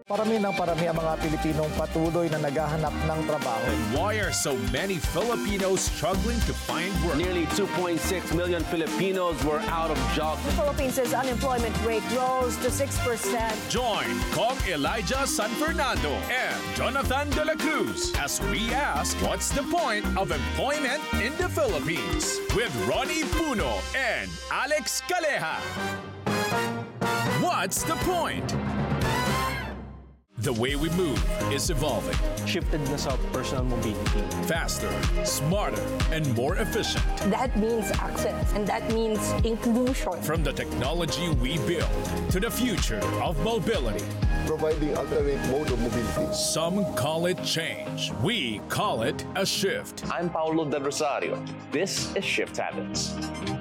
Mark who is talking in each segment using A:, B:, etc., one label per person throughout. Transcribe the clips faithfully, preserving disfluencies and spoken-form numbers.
A: Parami ng parami ang mga Pilipinong patuloy na naghahanap ng trabaho.
B: And why are so many Filipinos struggling to find work?
C: Nearly two point six million Filipinos were out of jobs.
D: The Philippines' unemployment rate rose to six percent.
B: Join Kong Elijah San Fernando and Jonathan De La Cruz as we ask what's the point of employment in the Philippines with Ronnie Puno and Alex Caleja. What's the point? The way we move is evolving.
E: Shifted na sa personal mobility.
B: Faster, smarter, and more efficient.
F: That means access, and that means inclusion.
B: From the technology we build to the future of mobility.
G: Providing alternate mode of mobility.
B: Some call it change. We call it a shift.
C: I'm Paulo Del Rosario. This is Shift Habits.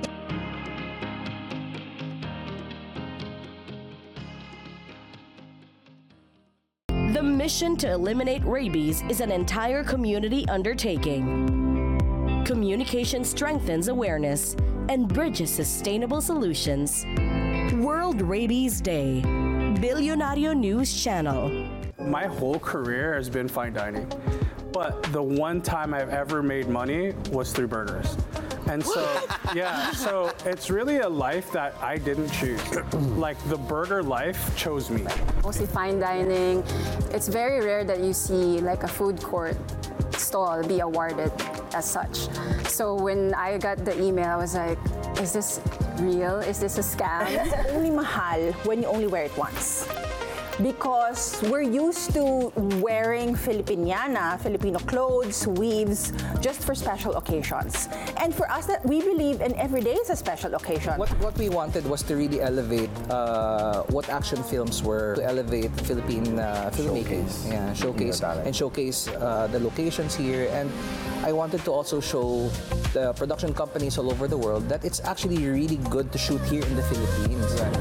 H: The mission to eliminate rabies is an entire community undertaking. Communication strengthens awareness and bridges sustainable solutions. World Rabies Day. Billionario News Channel.
I: My whole career has been fine dining, but the one time I've ever made money was through burgers. And so, yeah, so it's really a life that I didn't choose. Like, the burger life chose me.
J: Mostly fine dining. It's very rare that you see like a food court stall be awarded as such. So when I got the email, I was like, is this real? Is this a scam?
D: It's only mahal when you only wear it once. Because we're used to wearing Filipiniana, Filipino clothes, weaves, just for special occasions. And for us, that we believe in every day is a special occasion.
K: What, what we wanted was to really elevate uh, what action films were, to elevate Philippine uh, filmmaking.
A: Showcase.
K: Yeah, showcase and showcase uh, the locations here. And I wanted to also show the production companies all over the world that it's actually really good to shoot here in the Philippines. Yeah.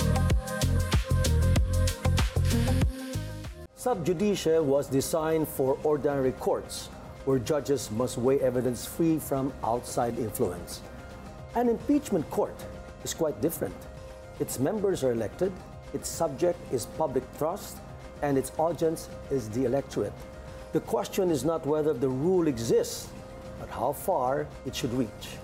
L: Sub judice was designed for ordinary courts, where judges must weigh evidence free from outside influence. An impeachment court is quite different. Its members are elected, its subject is public trust, and its audience is the electorate. The question is not whether the rule exists, but how far it should reach.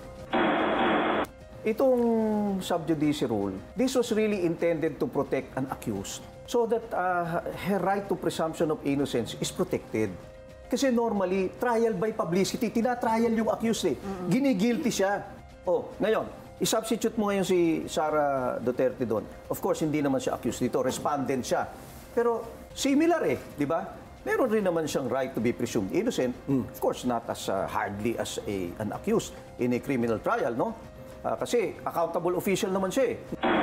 M: Itong sub judice rule, this was really intended to protect an accused so that uh, her right to presumption of innocence is protected. Kasi normally, trial by publicity, tina-trial yung accused eh. Mm-hmm. Ginigilty siya. Oh, ngayon, i-substitute mo ngayon si Sara Duterte doon. Of course, hindi naman siya accused dito, respondent siya. Pero similar eh, di ba? Meron rin naman siyang right to be presumed innocent. Mm. Of course, not as uh, hardly as a, an accused in a criminal trial, no? Uh, kasi accountable official naman siya eh.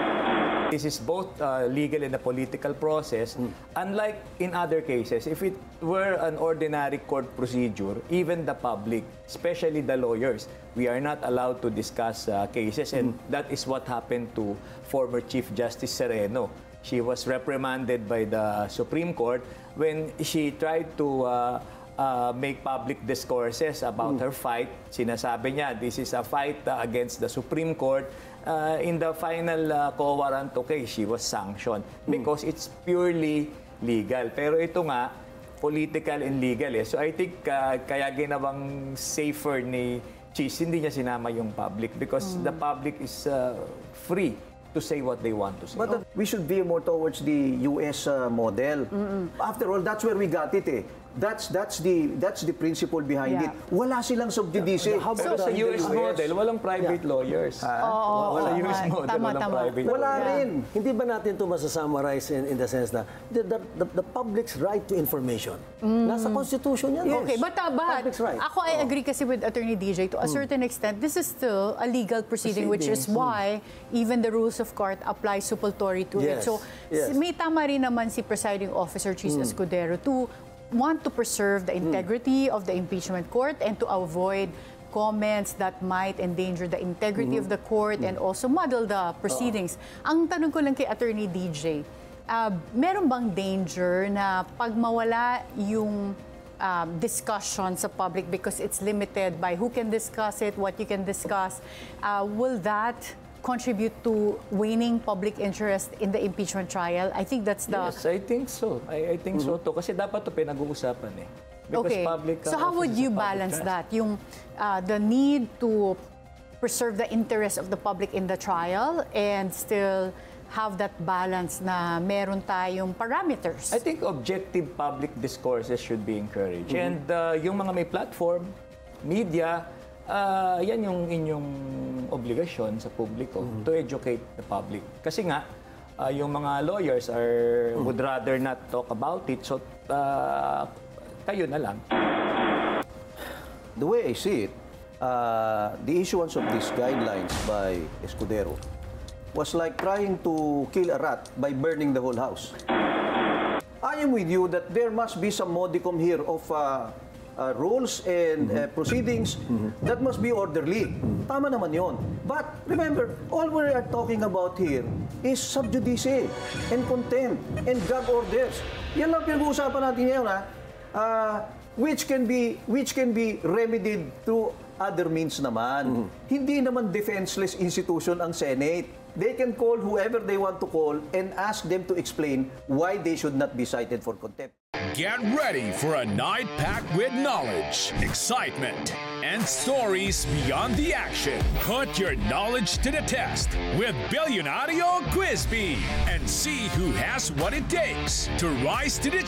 N: This is both uh, legal and a political process. Mm. Unlike in other cases, if it were an ordinary court procedure, even the public, especially the lawyers, we are not allowed to discuss uh, cases. And mm. that is what happened to former Chief Justice Sereno. She was reprimanded by the Supreme Court when she tried to uh, uh, make public discourses about mm. her fight. Sinasabi niya, this is a fight uh, against the Supreme Court. Uh, in the final uh, quo warranto case, she was sanctioned because mm. it's purely legal. Pero ito nga, political and legal eh. So I think uh, kaya ginawang safer ni Cheese, hindi niya sinama yung public because mm. the public is uh, free to say what they want to say.
M: But uh, we should veer more towards the U S uh, model. Mm-mm. After all, that's where we got it eh. That's that's the that's the principle behind yeah. it. Wala silang sub judice.
N: Yeah. Pero sa U S model, walang private yeah. lawyers.
D: Ah. Oo,
N: wala
D: oo,
N: U S
D: oo,
N: model,
D: tama,
N: walang
D: tama.
N: private
L: Wala
N: lawyers.
L: rin. Hindi ba natin ito masasummarize in, in the sense na the, the, the, the public's right to information. Mm. Nasa Constitution yan.
D: Okay, but, uh, but
L: right.
D: ako I oh. agree kasi with Attorney D J to a mm. certain extent, this is still a legal proceeding, proceeding. which is why mm. even the rules of court apply suppletory to
L: yes.
D: it. So
L: yes.
D: may tama rin naman si Presiding Officer Cheese mm. Escudero to want to preserve the integrity mm. of the impeachment court and to avoid comments that might endanger the integrity mm. of the court mm. and also muddle the proceedings. Uh-oh. Ang tanong ko lang kay Attorney D J, uh, meron bang danger na pag mawala yung um, discussion sa public because it's limited by who can discuss it, what you can discuss, uh, will that contribute to waning public interest in the impeachment trial? I think that's the...
N: Yes, I think so. I, I think so too. Kasi dapat to pinag-uusapan eh. Because
D: okay.
N: public, uh,
D: so how would
N: office is
D: you
N: a public
D: balance
N: trust.
D: that? Yung uh, the need to preserve the interest of the public in the trial and still have that balance na meron tayong parameters?
N: I think objective public discourses should be encouraged. And uh, yung mga may platform, media, uh, yan yung inyong obligasyon sa publiko to educate the public. Kasi nga, uh, yung mga lawyers are would rather not talk about it. So, uh, kayo na lang.
M: The way I see it, uh, the issuance of these guidelines by Escudero was like trying to kill a rat by burning the whole house. I am with you that there must be some modicum here of uh, uh, rules and uh, proceedings that must be orderly. Tama naman yon. But remember, all we are talking about here is sub judice and contempt and gag orders. Yan lang pinag-uusapan natin ngayon, ha? Uh, which can be which can be remedied through other means naman. Hindi naman defenseless institution ang Senate. They can call whoever they want to call and ask them to explain why they should not be cited for contempt.
B: Get ready for a night packed with knowledge, excitement, and stories beyond the action. Put your knowledge to the test with Billionario Quiz Bee and see who has what it takes to rise to the